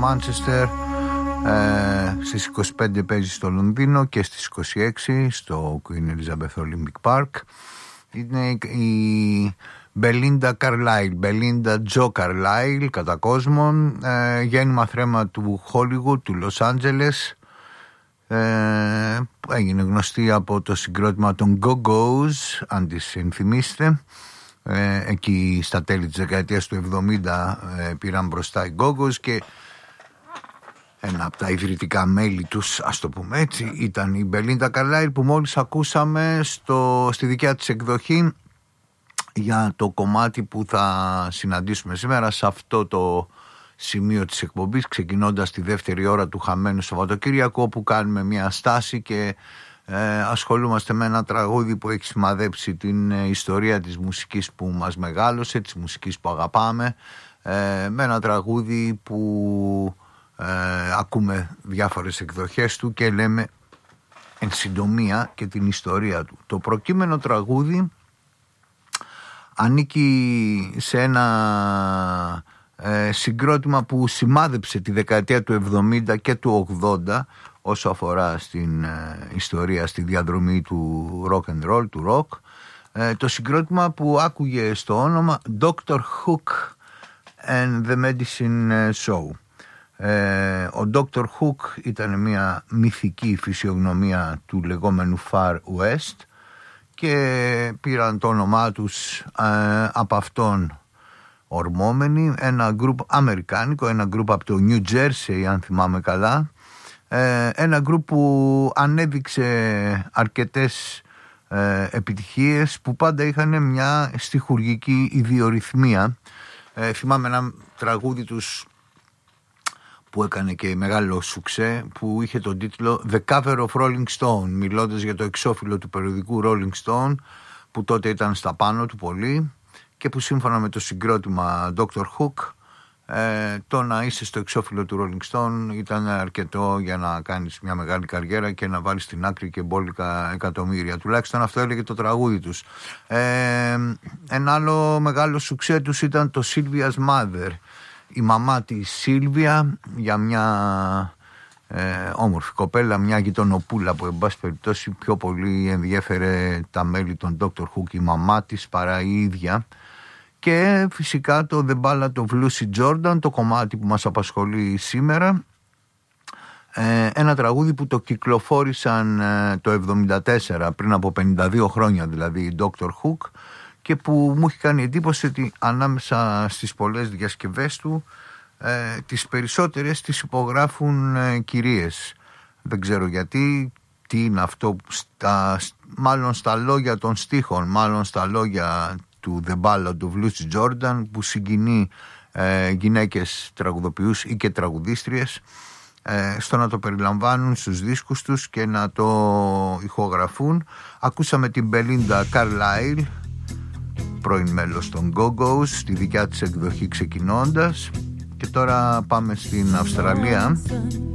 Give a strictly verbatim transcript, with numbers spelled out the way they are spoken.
Μάντσεστερ. Ε, στις είκοσι πέντε παίζει στο Λονδίνο και στις είκοσι έξι στο Queen Elizabeth Olympic Park. Είναι η Belinda Carlisle, Belinda Joe Carlisle κατά κόσμον, ε, γέννημα θρέμα του Hollywood, του Los Angeles. Ε, έγινε γνωστή από το συγκρότημα των Go-Go's, αν τις ενθυμίστε. Ε, εκεί στα τέλη της δεκαετίας του εβδομήντα ε, πήραν μπροστά οι Go-Go's και ένα από τα ιδρυτικά μέλη τους, ας το πούμε έτσι, ήταν η Belinda Carlisle, που μόλις ακούσαμε στο, στη δικιά της εκδοχή για το κομμάτι που θα συναντήσουμε σήμερα σε αυτό το σημείο της εκπομπής, ξεκινώντας τη δεύτερη ώρα του χαμένου Σαββατοκύριακου, όπου κάνουμε μια στάση και ε, ασχολούμαστε με ένα τραγούδι που έχει σημαδέψει την ε, ιστορία της μουσικής που μας μεγάλωσε, της μουσικής που αγαπάμε, ε, με ένα τραγούδι που ε, ακούμε διάφορες εκδοχές του και λέμε εν συντομία και την ιστορία του. Το προκείμενο τραγούδι ανήκει σε ένα ε, συγκρότημα που σημάδεψε τη δεκαετία του εβδομήντα και του ογδόντα όσο αφορά στην ε, ιστορία, στη διαδρομή του rock and roll, του rock. Ε, το συγκρότημα που άκουγε στο όνομα Doctor Hook and the Medicine Show. Ε, ο Doctor Hook ήταν μια μυθική φυσιογνωμία του λεγόμενου Far West και πήραν το όνομά τους ε, από αυτόν ορμόμενοι, ένα γκρουπ αμερικάνικο, ένα γκρουπ από το New Jersey αν θυμάμαι καλά, ε, ένα γκρουπ που ανέδειξε αρκετές ε, επιτυχίες, που πάντα είχαν μια στιχουργική ιδιορυθμία. ε, θυμάμαι ένα τραγούδι τους που έκανε και μεγάλο σουξέ, που είχε τον τίτλο The Cover of Rolling Stone, μιλώντας για το εξώφυλλο του περιοδικού Rolling Stone, που τότε ήταν στα πάνω του πολύ και που σύμφωνα με το συγκρότημα Doctor Hook, ε, το να είσαι στο εξώφυλλο του Rolling Stone ήταν αρκετό για να κάνεις μια μεγάλη καριέρα και να βάλεις στην άκρη και μπόλικα εκατομμύρια. Τουλάχιστον αυτό έλεγε το τραγούδι τους. Ε, ένα άλλο μεγάλο σουξέ τους ήταν το Sylvia's Mother, η μαμά της Σίλβια, για μια ε, όμορφη κοπέλα, μια γειτονοπούλα που εν πάση περιπτώσει πιο πολύ ενδιέφερε τα μέλη των Doctor Hook η μαμά της παρά η ίδια. Και φυσικά το The Ballad of Lucy Jordan, το κομμάτι που μας απασχολεί σήμερα, ε, ένα τραγούδι που το κυκλοφόρησαν ε, το εβδομήντα τέσσερα, πριν από πενήντα δύο χρόνια δηλαδή, οι Doctor Hook, και που μου έχει κάνει εντύπωση ότι ανάμεσα στις πολλές διασκευές του ε, τις περισσότερες τις υπογράφουν ε, κυρίες. Δεν ξέρω γιατί, τι είναι αυτό, στα, μάλλον στα λόγια των στίχων, μάλλον στα λόγια του The Ballad of Lucy Jordan, που συγκινεί ε, γυναίκες τραγουδοποιούς ή και τραγουδίστριες, ε, στο να το περιλαμβάνουν στους δίσκους τους και να το ηχογραφούν. Ακούσαμε την Belinda Carlisle, πρώην μέλος των Go-Go's, στη δικιά της εκδοχή ξεκινώντας, και τώρα πάμε στην Αυστραλία.